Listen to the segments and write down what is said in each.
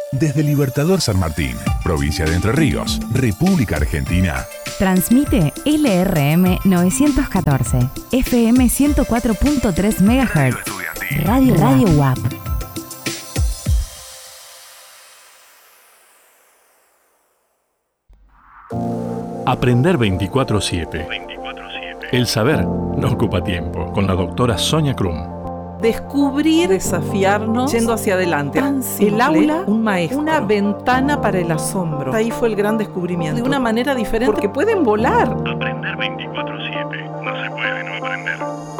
Desde Libertador San Martín, provincia de Entre Ríos, República Argentina. Transmite LRM 914, FM 104.3 MHz. Radio WAP. Aprender 24/7. El saber no ocupa tiempo. Con la doctora Sonia Krum. Descubrir, desafiarnos, yendo hacia adelante. Tan simple, el aula, un maestro, una ventana para el asombro. Ahí fue el gran descubrimiento. De una manera diferente, porque pueden volar. Aprender 24/7. No se puede no aprender.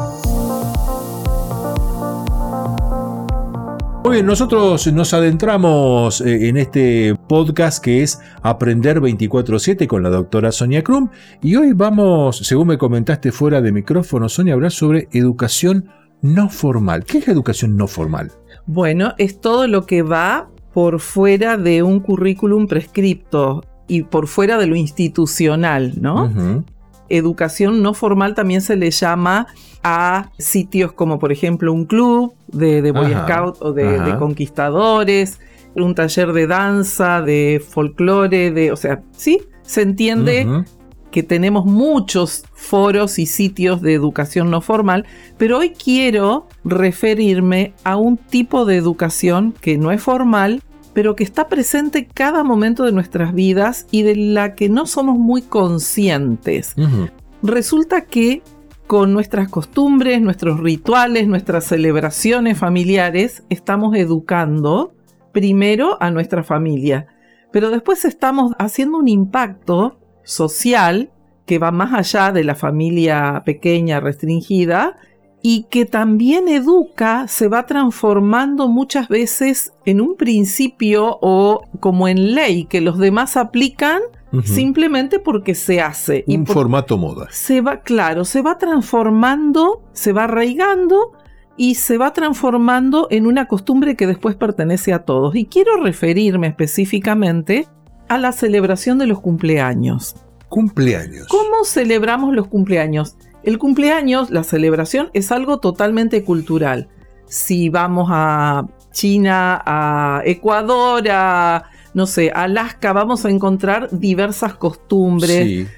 Muy bien, nosotros nos adentramos en este podcast que es Aprender 24/7 con la doctora Sonia Krum. Y hoy vamos, según me comentaste fuera de micrófono, Sonia, a hablar sobre educación no formal. ¿Qué es la educación no formal? Bueno, es todo lo que va por fuera de un currículum prescripto y por fuera de lo institucional, ¿no? Uh-huh. Educación no formal también se le llama a sitios como, por ejemplo, un club de Boy Scout o de conquistadores, un taller de danza, de folclore, o sea, ¿sí? Se entiende que tenemos muchos foros y sitios de educación no formal, pero hoy quiero referirme a un tipo de educación que no es formal, pero que está presente cada momento de nuestras vidas y de la que no somos muy conscientes. Uh-huh. Resulta que con nuestras costumbres, nuestros rituales, nuestras celebraciones familiares, estamos educando primero a nuestra familia, pero después estamos haciendo un impacto social que va más allá de la familia pequeña, restringida, y que también educa, se va transformando muchas veces en un principio o como en ley que los demás aplican simplemente porque se hace. Un formato moda. Se va transformando, se va arraigando y se va transformando en una costumbre que después pertenece a todos. Y quiero referirme específicamente a la celebración de los cumpleaños. Cumpleaños. ¿Cómo celebramos los cumpleaños? El cumpleaños, la celebración, es algo totalmente cultural. Si vamos a China, a Ecuador, a, no sé, Alaska, vamos a encontrar diversas costumbres. Sí.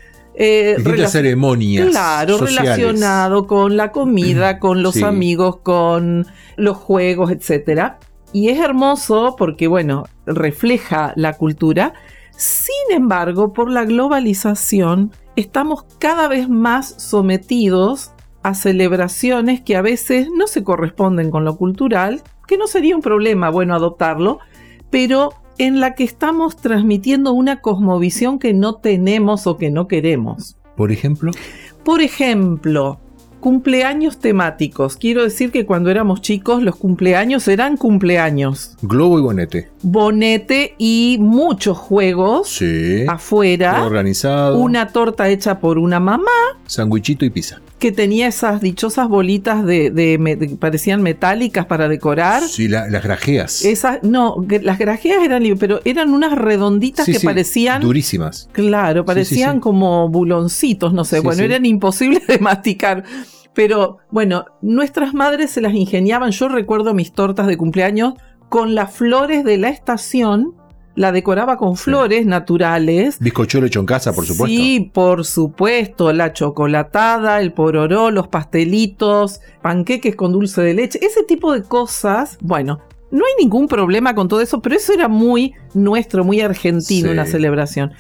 Ceremonias. Claro, sociales. Relacionado con la comida, con los amigos, con los juegos, etc. Y es hermoso porque, bueno, refleja la cultura. Sin embargo, por la globalización, estamos cada vez más sometidos a celebraciones que a veces no se corresponden con lo cultural, que no sería un problema, bueno, adoptarlo, pero en la que estamos transmitiendo una cosmovisión que no tenemos o que no queremos. ¿Por ejemplo? Por ejemplo, cumpleaños temáticos. Quiero decir que cuando éramos chicos los cumpleaños eran cumpleaños. Globo y bonete. Bonete y muchos juegos afuera. Todo organizado. Una torta hecha por una mamá. Sandwichito y pizza. Que tenía esas dichosas bolitas parecían metálicas para decorar. Sí, las grajeas. Las grajeas eran, pero eran unas redonditas que parecían... durísimas. Claro, parecían como buloncitos, no sé. Eran imposibles de masticar. Pero, bueno, nuestras madres se las ingeniaban. Yo recuerdo mis tortas de cumpleaños con las flores de la estación. La decoraba con flores naturales. Bizcochuelo hecho en casa, por supuesto. Sí, por supuesto. La chocolatada, el pororó, los pastelitos, panqueques con dulce de leche. Ese tipo de cosas. Bueno, no hay ningún problema con todo eso, pero eso era muy nuestro, muy argentino, una celebración.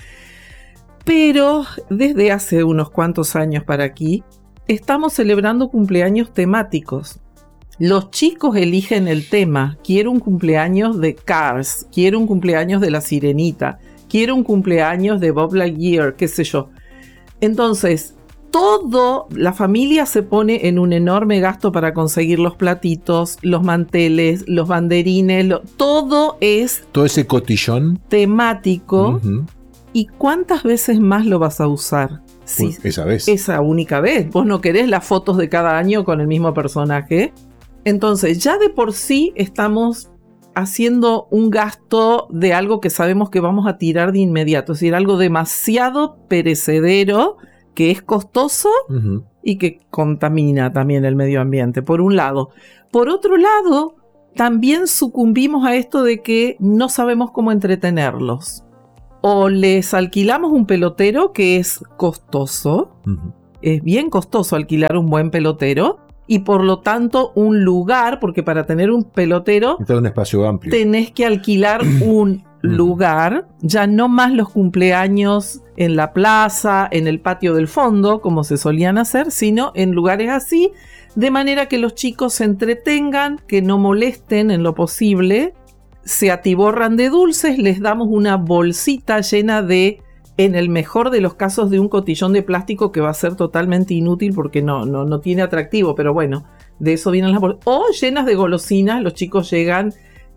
Pero desde hace unos cuantos años para aquí, estamos celebrando cumpleaños temáticos. Los chicos eligen el tema. Quiero un cumpleaños de Cars, quiero un cumpleaños de La Sirenita, quiero un cumpleaños de Buzz Lightyear, qué sé yo. Entonces, la familia se pone en un enorme gasto para conseguir los platitos, los manteles, los banderines, todo ese cotillón temático. Uh-huh. ¿Y cuántas veces más lo vas a usar? Sí, esa vez. Esa única vez. Vos no querés las fotos de cada año con el mismo personaje. Entonces, ya de por sí estamos haciendo un gasto de algo que sabemos que vamos a tirar de inmediato. Es decir, algo demasiado perecedero, que es costoso y que contamina también el medio ambiente, por un lado. Por otro lado, también sucumbimos a esto de que no sabemos cómo entretenerlos. O les alquilamos un pelotero que es costoso, es bien costoso alquilar un buen pelotero, y por lo tanto un lugar, porque para tener un pelotero necesitas un espacio amplio. Tenés que alquilar un lugar, ya no más los cumpleaños en la plaza, en el patio del fondo, como se solían hacer, sino en lugares así, de manera que los chicos se entretengan, que no molesten en lo posible, se atiborran de dulces, les damos una bolsita llena de, en el mejor de los casos, de un cotillón de plástico que va a ser totalmente inútil porque no tiene atractivo, pero bueno, de eso vienen las bolsas. O llenas de golosinas, los chicos llegan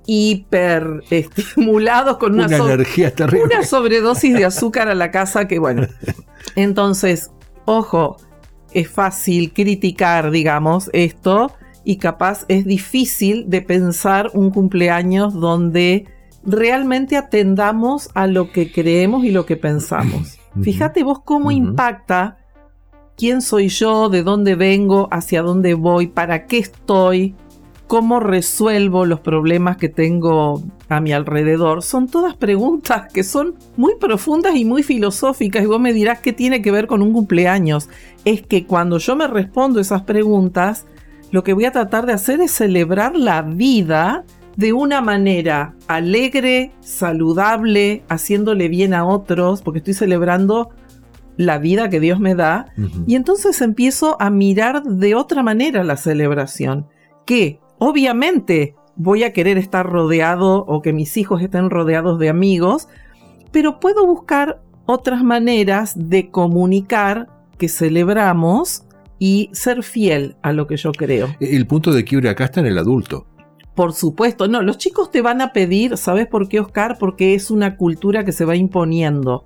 hiper estimulados con una energía terrible, una sobredosis de azúcar a la casa que bueno. Entonces, ojo, es fácil criticar, digamos, esto, y capaz es difícil de pensar un cumpleaños donde realmente atendamos a lo que creemos y lo que pensamos. Fíjate vos cómo impacta quién soy yo, de dónde vengo, hacia dónde voy, para qué estoy, cómo resuelvo los problemas que tengo a mi alrededor. Son todas preguntas que son muy profundas y muy filosóficas, y vos me dirás qué tiene que ver con un cumpleaños. Es que cuando yo me respondo esas preguntas, lo que voy a tratar de hacer es celebrar la vida de una manera alegre, saludable, haciéndole bien a otros, porque estoy celebrando la vida que Dios me da. Y entonces empiezo a mirar de otra manera la celebración, que obviamente voy a querer estar rodeado, o que mis hijos estén rodeados de amigos, pero puedo buscar otras maneras de comunicar que celebramos y ser fiel a lo que yo creo. El punto de quiebre acá está en el adulto. Por supuesto, no, los chicos te van a pedir, ¿sabes por qué, Oscar? Porque es una cultura que se va imponiendo.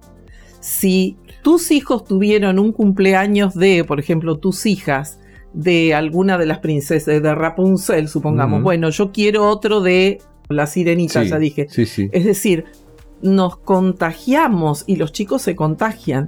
Si tus hijos tuvieron un cumpleaños de, por ejemplo, tus hijas, de alguna de las princesas, de Rapunzel, supongamos, bueno, yo quiero otro de la Sirenita, sí, ya dije. Sí, sí. Es decir, nos contagiamos y los chicos se contagian.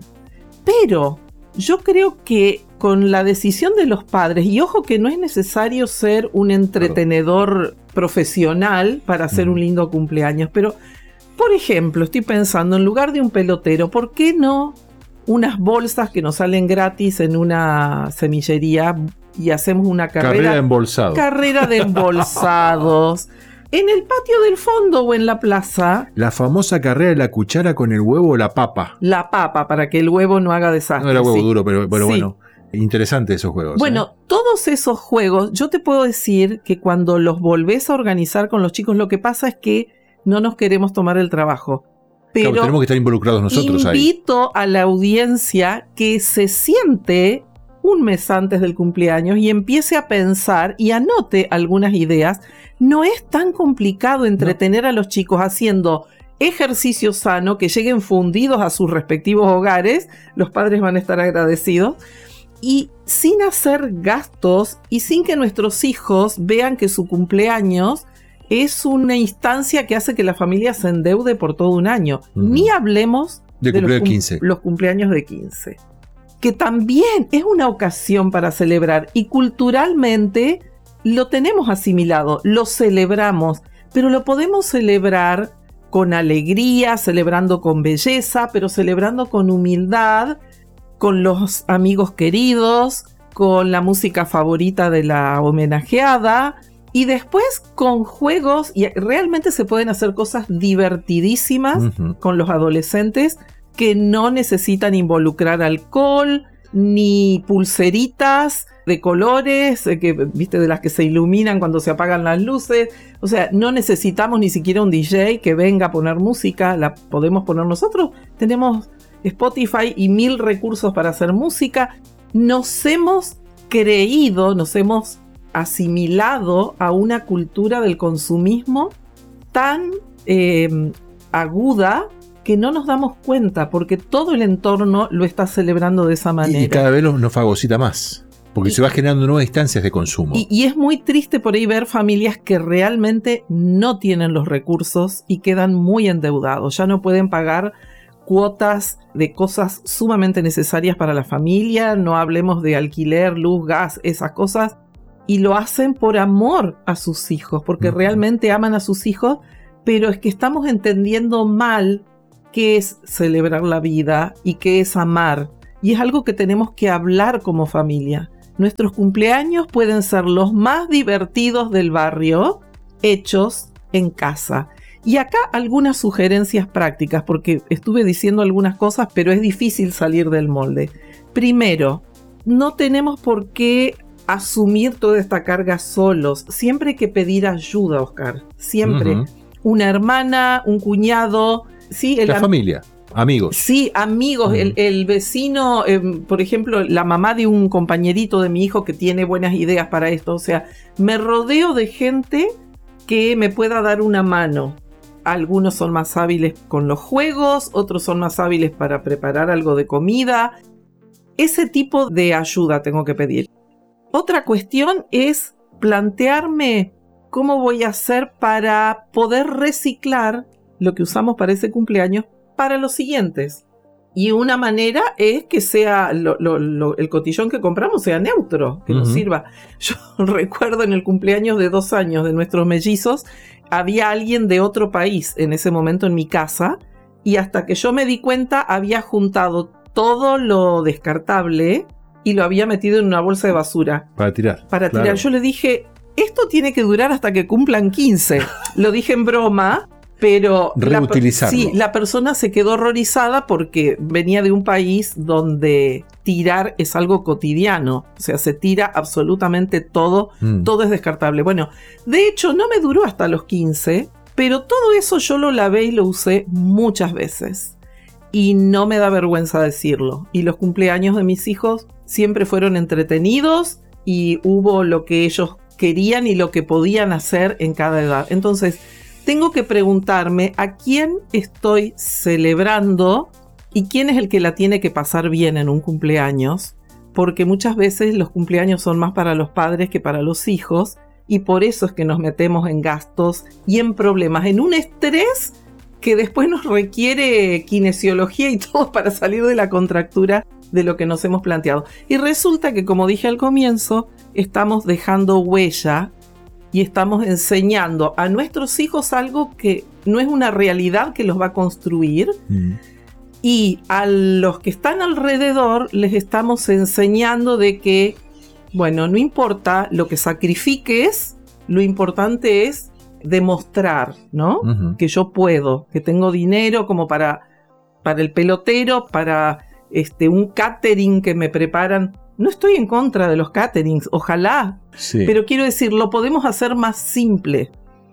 Pero yo creo que con la decisión de los padres, y ojo que no es necesario ser un entretenedor profesional para hacer un lindo cumpleaños, pero, por ejemplo, estoy pensando, en lugar de un pelotero, ¿por qué no unas bolsas que nos salen gratis en una semillería y hacemos una carrera de embolsado? Carrera de embolsados. En el patio del fondo o en la plaza. La famosa carrera de la cuchara con el huevo o la papa. La papa, para que el huevo no haga desastre. No era huevo duro, pero sí. Bueno, interesante esos juegos. Bueno, todos esos juegos, yo te puedo decir que cuando los volvés a organizar con los chicos, lo que pasa es que no nos queremos tomar el trabajo. Pero claro, tenemos que estar involucrados nosotros ahí. Invito a la audiencia que se siente un mes antes del cumpleaños y empiece a pensar y anote algunas ideas. No es tan complicado entretener a los chicos haciendo ejercicio sano, que lleguen fundidos a sus respectivos hogares, los padres van a estar agradecidos, y sin hacer gastos y sin que nuestros hijos vean que su cumpleaños es una instancia que hace que la familia se endeude por todo un año. Ni hablemos de los cumpleaños de 15. Que también es una ocasión para celebrar, y culturalmente lo tenemos asimilado, lo celebramos, pero lo podemos celebrar con alegría, celebrando con belleza, pero celebrando con humildad, con los amigos queridos, con la música favorita de la homenajeada, y después con juegos, y realmente se pueden hacer cosas divertidísimas con los adolescentes que no necesitan involucrar alcohol, ni pulseritas de colores, viste, de las que se iluminan cuando se apagan las luces. O sea, no necesitamos ni siquiera un DJ que venga a poner música, la podemos poner nosotros. Tenemos Spotify y 1000 recursos para hacer música. Nos hemos creído, nos hemos asimilado a una cultura del consumismo tan aguda, que no nos damos cuenta, porque todo el entorno lo está celebrando de esa manera. Y cada vez nos fagocita más, porque se va generando nuevas instancias de consumo. Y es muy triste por ahí ver familias que realmente no tienen los recursos y quedan muy endeudados. Ya no pueden pagar cuotas de cosas sumamente necesarias para la familia, no hablemos de alquiler, luz, gas, esas cosas. y lo hacen por amor a sus hijos, porque realmente aman a sus hijos, pero es que estamos entendiendo mal qué es celebrar la vida y qué es amar. Y es algo que tenemos que hablar como familia. Nuestros cumpleaños pueden ser los más divertidos del barrio, hechos en casa. Y acá algunas sugerencias prácticas, porque estuve diciendo algunas cosas, pero es difícil salir del molde. Primero, no tenemos por qué asumir toda esta carga solos. Siempre hay que pedir ayuda, Oscar. Siempre. Una hermana, un cuñado. ¿Sí? La familia. Amigos. Sí, amigos. El vecino, por ejemplo, la mamá de un compañerito de mi hijo que tiene buenas ideas para esto. O sea, me rodeo de gente que me pueda dar una mano. Algunos son más hábiles con los juegos, otros son más hábiles para preparar algo de comida. Ese tipo de ayuda tengo que pedir. Otra cuestión es plantearme cómo voy a hacer para poder reciclar lo que usamos para ese cumpleaños para los siguientes. Y una manera es que sea el cotillón que compramos sea neutro, que nos sirva. Yo recuerdo en el cumpleaños de 2 años de nuestros mellizos, había alguien de otro país en ese momento en mi casa, y hasta que yo me di cuenta había juntado todo lo descartable y lo había metido en una bolsa de basura. Para tirar. Para tirar. Yo le dije, esto tiene que durar hasta que cumplan 15. Lo dije en broma, pero reutilizarlo. La persona se quedó horrorizada porque venía de un país donde tirar es algo cotidiano. O sea, se tira absolutamente todo. Todo es descartable. Bueno, de hecho, no me duró hasta los 15, pero todo eso yo lo lavé y lo usé muchas veces. Y no me da vergüenza decirlo. Y los cumpleaños de mis hijos siempre fueron entretenidos y hubo lo que ellos querían y lo que podían hacer en cada edad. Entonces, tengo que preguntarme a quién estoy celebrando y quién es el que la tiene que pasar bien en un cumpleaños, porque muchas veces los cumpleaños son más para los padres que para los hijos, y por eso es que nos metemos en gastos y en problemas, en un estrés que después nos requiere kinesiología y todo para salir de la contractura de lo que nos hemos planteado. Y resulta que, como dije al comienzo, estamos dejando huella y estamos enseñando a nuestros hijos algo que no es una realidad que los va a construir. Y a los que están alrededor les estamos enseñando de que, bueno, no importa lo que sacrifiques, lo importante es demostrar, ¿no? Que yo puedo, que tengo dinero como para el pelotero, para un catering que me preparan. No estoy en contra de los caterings, ojalá, pero quiero decir, lo podemos hacer más simple.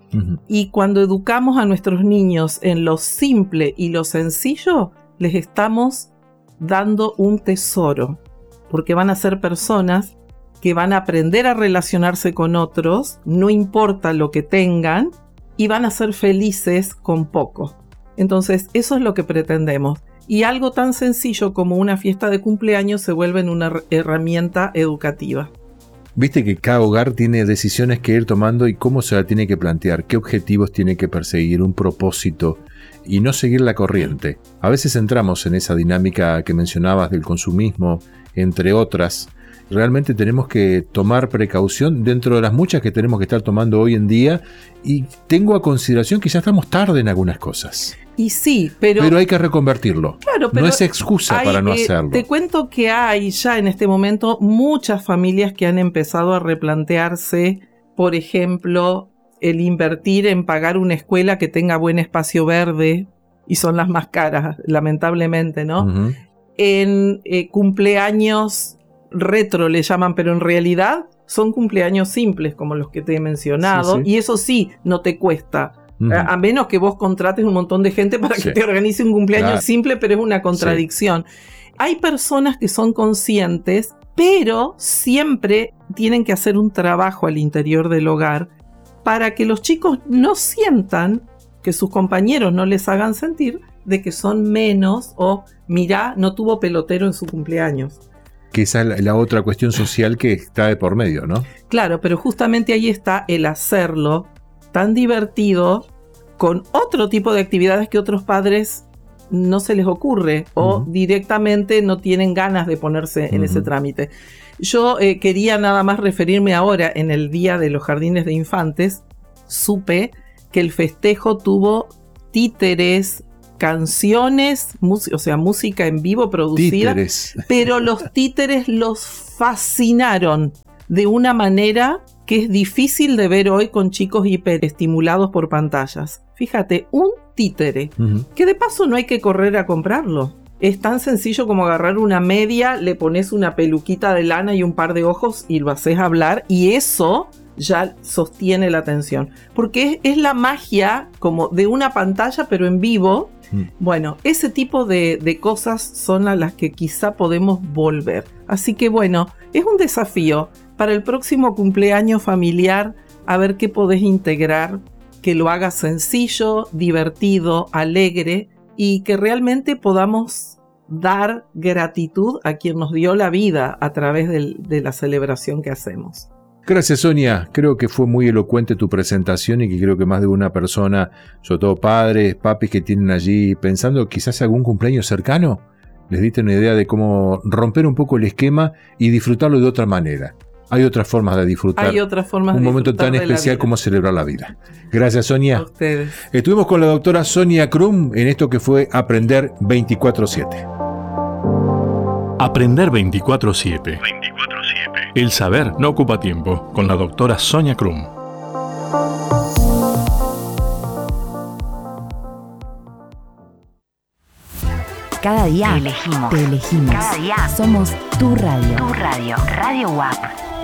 Y cuando educamos a nuestros niños en lo simple y lo sencillo, les estamos dando un tesoro, porque van a ser personas que van a aprender a relacionarse con otros, no importa lo que tengan, y van a ser felices con poco. Entonces, eso es lo que pretendemos. Y algo tan sencillo como una fiesta de cumpleaños se vuelve en una herramienta educativa. Viste que cada hogar tiene decisiones que ir tomando y cómo se la tiene que plantear, qué objetivos tiene que perseguir, un propósito, y no seguir la corriente. A veces entramos en esa dinámica que mencionabas del consumismo, entre otras. Realmente tenemos que tomar precaución dentro de las muchas que tenemos que estar tomando hoy en día, y tengo a consideración que ya estamos tarde en algunas cosas. Y sí, pero hay que reconvertirlo. Claro, pero no es excusa para no hacerlo. Te cuento que hay ya en este momento muchas familias que han empezado a replantearse, por ejemplo, el invertir en pagar una escuela que tenga buen espacio verde, y son las más caras, lamentablemente, ¿no? En cumpleaños retro le llaman, pero en realidad son cumpleaños simples como los que te he mencionado, y eso sí, no te cuesta. A menos que vos contrates un montón de gente para que te organice un cumpleaños simple, pero es una contradicción. Hay personas que son conscientes, pero siempre tienen que hacer un trabajo al interior del hogar para que los chicos no sientan, que sus compañeros no les hagan sentir de que son menos, o mirá, no tuvo pelotero en su cumpleaños. Que esa es la otra cuestión social que está de por medio, ¿no? Claro, pero justamente ahí está el hacerlo tan divertido con otro tipo de actividades que otros padres no se les ocurre o directamente no tienen ganas de ponerse en ese trámite. Yo quería nada más referirme ahora, en el Día de los Jardines de Infantes, supe que el festejo tuvo títeres, canciones, o sea, música en vivo producida, títeres. Pero los títeres los fascinaron de una manera que es difícil de ver hoy con chicos hiperestimulados por pantallas. Fíjate, un títere, que de paso no hay que correr a comprarlo. Es tan sencillo como agarrar una media, le pones una peluquita de lana y un par de ojos y lo haces hablar, y eso ya sostiene la atención. Porque es la magia como de una pantalla, pero en vivo. Bueno, ese tipo de cosas son a las que quizá podemos volver. Así que bueno, es un desafío para el próximo cumpleaños familiar, a ver qué podés integrar, que lo hagas sencillo, divertido, alegre, y que realmente podamos dar gratitud a quien nos dio la vida a través de la celebración que hacemos. Gracias, Sonia. Creo que fue muy elocuente tu presentación y que creo que más de una persona, sobre todo padres, papis que tienen allí pensando quizás algún cumpleaños cercano, les diste una idea de cómo romper un poco el esquema y disfrutarlo de otra manera. Hay otras formas de disfrutar. Hay otras formas un momento tan especial como celebrar la vida. Gracias, Sonia. A ustedes. Estuvimos con la doctora Sonia Krum en esto que fue Aprender 24/7. Aprender 24/7. El saber no ocupa tiempo, con la doctora Sonia Krum. Cada día te elegimos. Cada día somos tu radio. Radio WAP.